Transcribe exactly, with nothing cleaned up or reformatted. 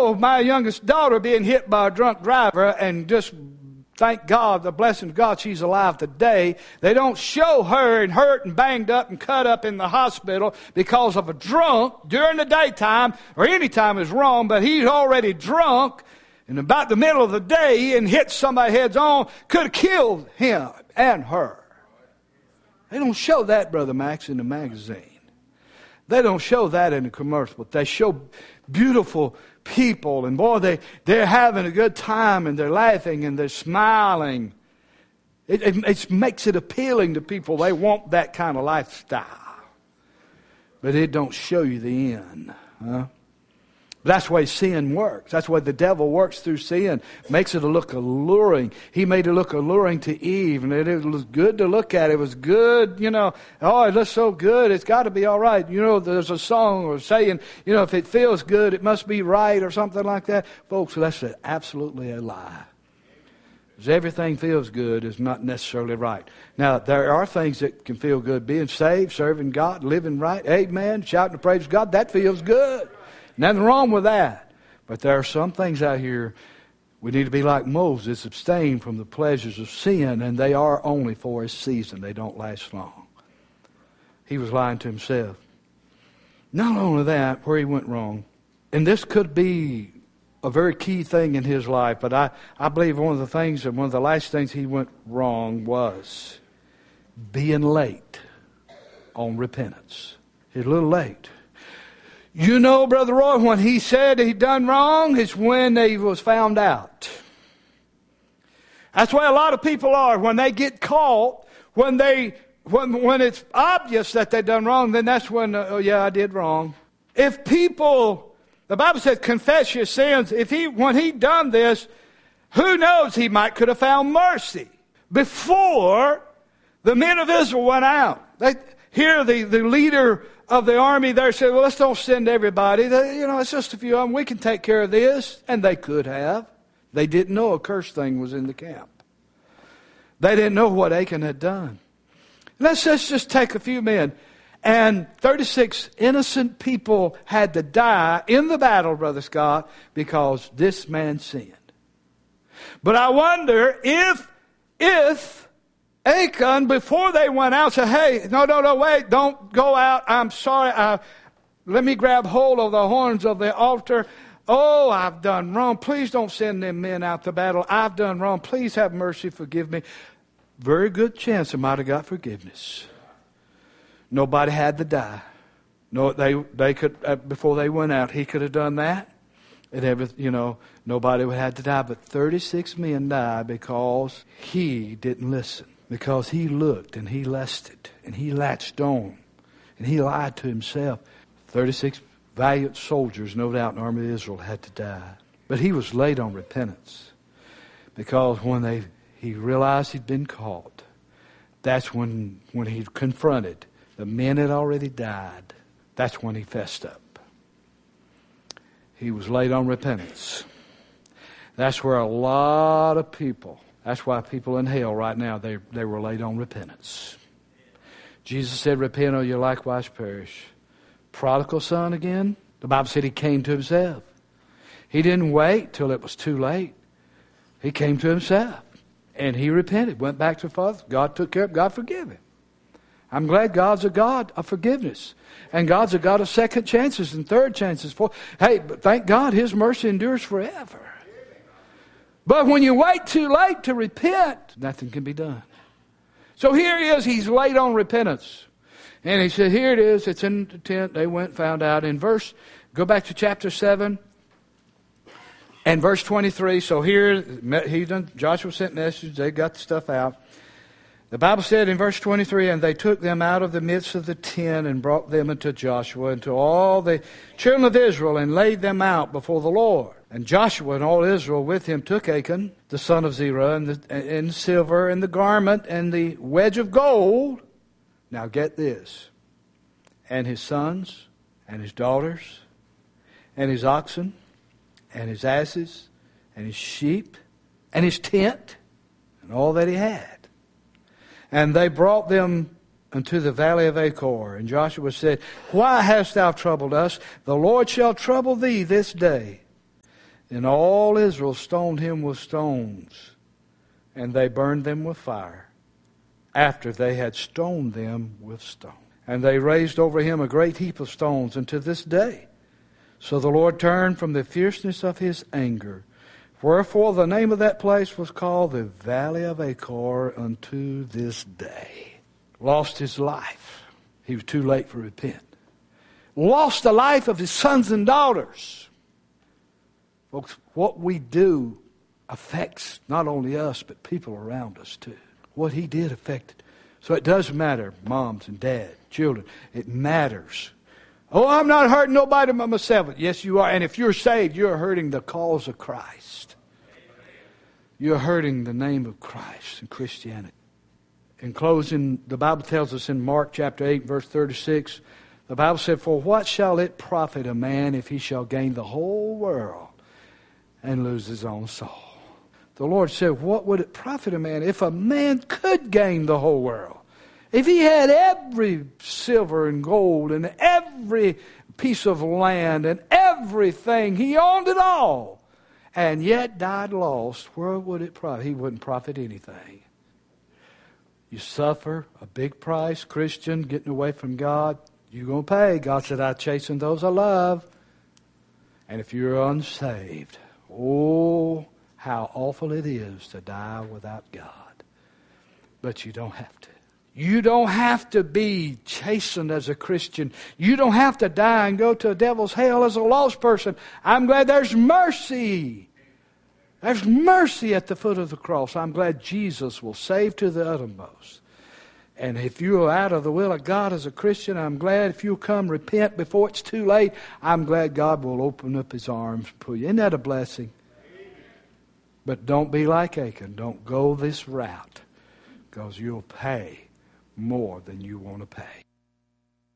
show my youngest daughter being hit by a drunk driver and just thank God, the blessing of God, she's alive today. They don't show her and hurt and banged up and cut up in the hospital because of a drunk during the daytime, or any time is wrong, but he's already drunk, and about the middle of the day, he and hit somebody heads on, could have killed him and her. They don't show that, Brother Max, in the magazine. They don't show that in the commercial, but they show beautiful people, and boy, they, they're having a good time, and they're laughing, and they're smiling. It, it, it makes it appealing to people. They want that kind of lifestyle. But it don't show you the end. Huh? That's the way sin works. That's the way the devil works through sin. Makes it look alluring. He made it look alluring to Eve, and it, it was good to look at. It was good, you know. Oh, it looks so good. It's got to be all right. You know, there's a song or saying, you know, if it feels good, it must be right or something like that. Folks, that's a, absolutely a lie. Because everything feels good is not necessarily right. Now, there are things that can feel good. Being saved, serving God, living right, amen, shouting to praise God, that feels good. Nothing wrong with that. But there are some things out here we need to be like Moses, abstain from the pleasures of sin, and they are only for a season. They don't last long. He was lying to himself. Not only that, where he went wrong, and this could be a very key thing in his life, but I, I believe one of the things, and one of the last things he went wrong was being late on repentance. He's a little late. You know, Brother Roy, when he said he'd done wrong, it's when he was found out. That's why a lot of people are. When they get caught, when they when when it's obvious that they've done wrong, then that's when, uh, oh yeah, I did wrong. If people, the Bible says, confess your sins. If he, when he done this, who knows, he might could have found mercy before the men of Israel went out. They, here the, the leader of the army there said, well, let's don't send everybody. They, you know, it's just a few of them. We can take care of this. And they could have. They didn't know a cursed thing was in the camp. They didn't know what Achan had done. Let's, let's just take a few men. And thirty-six innocent people had to die in the battle, Brother Scott, because this man sinned. But I wonder if, if Achan, before they went out, said, hey, no, no, no, wait, don't go out. I'm sorry. I, let me grab hold of the horns of the altar. Oh, I've done wrong. Please don't send them men out to battle. I've done wrong. Please have mercy. Forgive me. Very good chance they might have got forgiveness. Nobody had to die. No, they they could uh, before they went out. He could have done that, and every, you know, nobody would have to die. But thirty-six men died because he didn't listen. Because he looked and he lusted and he latched on and he lied to himself. thirty-six valiant soldiers, no doubt, in the army of Israel had to die. But he was late on repentance. Because when they he realized he'd been caught, that's when, when he confronted. The men had already died. That's when he fessed up. He was late on repentance. That's where a lot of people, that's why people in hell right now, they, they were late on repentance. Jesus said, repent or you likewise perish. Prodigal son again, the Bible said he came to himself. He didn't wait till it was too late. He came to himself. And he repented, went back to the Father. God took care of him. God forgave him. I'm glad God's a God of forgiveness. And God's a God of second chances and third chances. For Hey, but thank God His mercy endures forever. But when you wait too late to repent, nothing can be done. So here he is. He's late on repentance. And he said, here it is. It's in the tent. They went, found out. In verse, go back to chapter seven. And verse twenty-three. So here, he done, Joshua sent messages. They got the stuff out. The Bible said in verse twenty-three, and they took them out of the midst of the tent and brought them unto Joshua and to all the children of Israel and laid them out before the Lord. And Joshua and all Israel with him took Achan, the son of Zerah, and the and silver, and the garment, and the wedge of gold. Now get this. And his sons, and his daughters, and his oxen, and his asses, and his sheep, and his tent, and all that he had. And they brought them unto the valley of Achor. And Joshua said, why hast thou troubled us? The Lord shall trouble thee this day. And all Israel stoned him with stones, and they burned them with fire, after they had stoned them with stones. And they raised over him a great heap of stones unto this day. So the Lord turned from the fierceness of his anger. Wherefore the name of that place was called the Valley of Achor unto this day. Lost his life. He was too late for repent. Lost the life of his sons and daughters. Folks, what we do affects not only us, but people around us too. What he did affected. So it does matter, moms and dads, children. It matters. Oh, I'm not hurting nobody but myself. Yes, you are. And if you're saved, you're hurting the cause of Christ. You're hurting the name of Christ and Christianity. In closing, the Bible tells us in Mark chapter eight, verse thirty-six, the Bible said, for what shall it profit a man if he shall gain the whole world and lose his own soul? The Lord said, what would it profit a man if a man could gain the whole world? If he had every silver and gold and every piece of land and everything, he owned it all, and yet died lost, where would it profit? He wouldn't profit anything. You suffer a big price, Christian, getting away from God, you're going to pay. God said, I chasten those I love. And if you're unsaved, oh, how awful it is to die without God. But you don't have to. You don't have to be chastened as a Christian. You don't have to die and go to a devil's hell as a lost person. I'm glad there's mercy. There's mercy at the foot of the cross. I'm glad Jesus will save to the uttermost. And if you're out of the will of God as a Christian, I'm glad if you'll come repent before it's too late. I'm glad God will open up His arms and pull you. Isn't that a blessing? But don't be like Achan. Don't go this route, because you'll pay more than you want to pay.